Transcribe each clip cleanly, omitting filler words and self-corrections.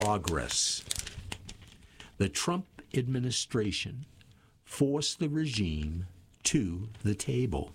progress. The Trump administration forced the regime to the table.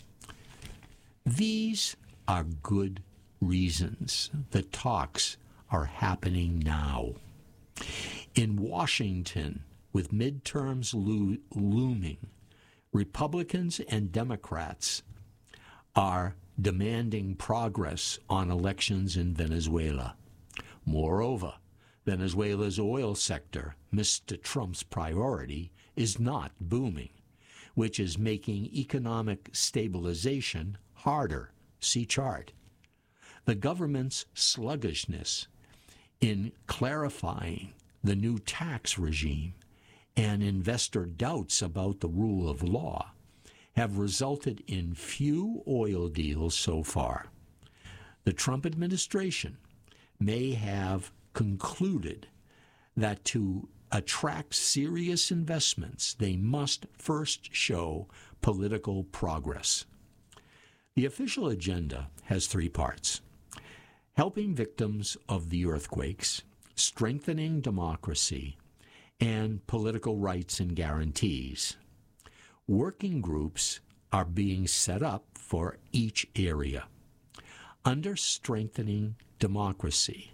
These are good reasons the talks are happening now. In Washington, with midterms looming, Republicans and Democrats are demanding progress on elections in Venezuela. Moreover, Venezuela's oil sector, Mr. Trump's priority, is not booming, which is making economic stabilization harder. See chart. The government's sluggishness in clarifying the new tax regime and investor doubts about the rule of law have resulted in few oil deals so far. The Trump administration may have concluded that to attract serious investments, they must first show political progress. The official agenda has 3 parts: helping victims of the earthquakes, strengthening democracy, and political rights and guarantees. Working groups are being set up for each area. Under strengthening democracy,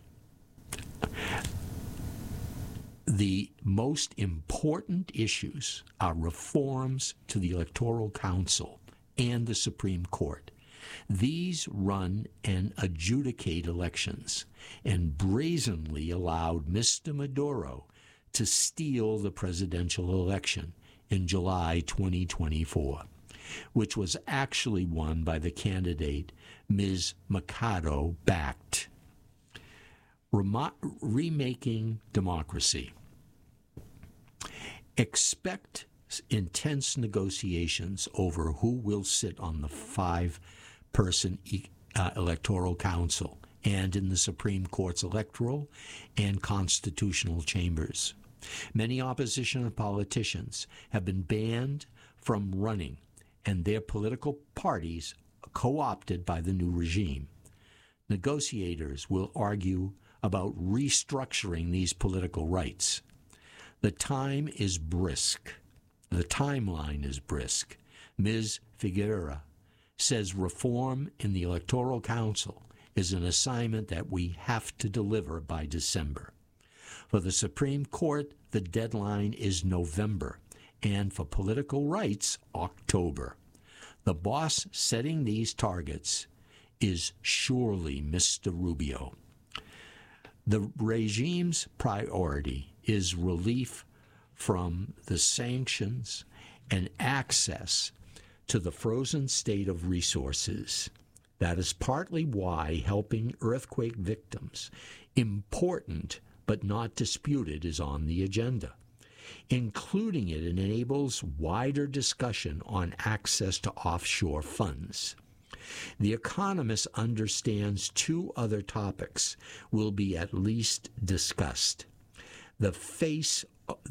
the most important issues are reforms to the Electoral Council and the Supreme Court. These run and adjudicate elections and brazenly allowed Mr. Maduro to steal the presidential election in July 2024, which was actually won by the candidate Ms. Mercado-backed. Remaking democracy. Expect intense negotiations over who will sit on the 5-person Electoral Council and in the Supreme Court's electoral and constitutional chambers. Many opposition politicians have been banned from running and their political parties co-opted by the new regime. Negotiators will argue about restructuring these political rights. The time is brisk. The timeline is brisk. Ms. Figueroa says reform in the Electoral Council is an assignment that we have to deliver by December. For the Supreme Court, the deadline is November, and for political rights, October. The boss setting these targets is surely Mr. Rubio. The regime's priority is relief from the sanctions and access to the frozen state of resources. That is partly why helping earthquake victims, important but not disputed, is on the agenda. Including it enables wider discussion on access to offshore funds. The Economist understands 2 other topics will be at least discussed. The fate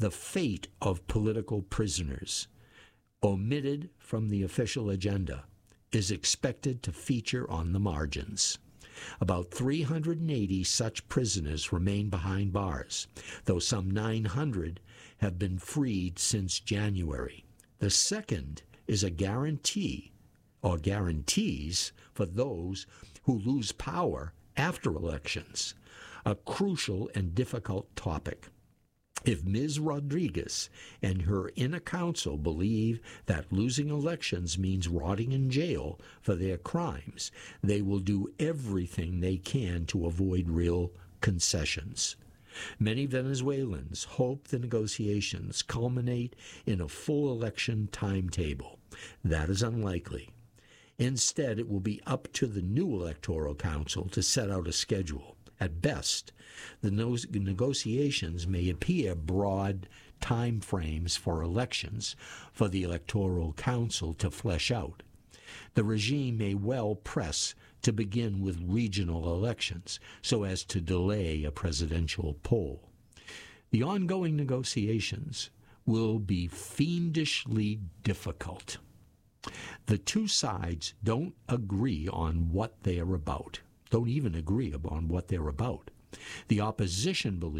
of political prisoners, omitted from the official agenda, is expected to feature on the margins. About 380 such prisoners remain behind bars, though some 900 have been freed since January. The second is a guarantee or guarantees for those who lose power after elections, a crucial and difficult topic. If Ms. Rodriguez and her inner council believe that losing elections means rotting in jail for their crimes, they will do everything they can to avoid real concessions. Many Venezuelans hope the negotiations culminate in a full election timetable. That is unlikely. Instead, it will be up to the new Electoral Council to set out a schedule. At best, the negotiations may appear broad time frames for elections for the Electoral Council to flesh out. The regime may well press to begin with regional elections so as to delay a presidential poll. The ongoing negotiations will be fiendishly difficult. The 2 sides don't agree on what they are about. Don't even agree upon what they're about. The opposition believes